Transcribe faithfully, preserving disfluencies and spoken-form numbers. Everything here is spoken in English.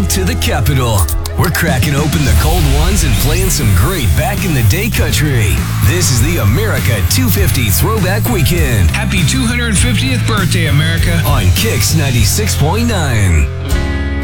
trip to the capital. We're cracking open the cold ones and playing some great back-in-the-day country. This is the America two fifty Throwback Weekend. Happy two hundred fiftieth birthday, America. On Kicks ninety-six point nine.